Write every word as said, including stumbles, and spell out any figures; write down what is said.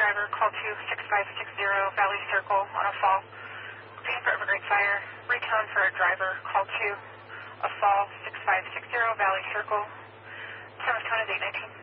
driver, call to six five six zero Valley Circle on a fall. Repeating for Evergreen Fire. Recon for a driver, call to a fall six five six zero Valley Circle. Service count is eight nineteen.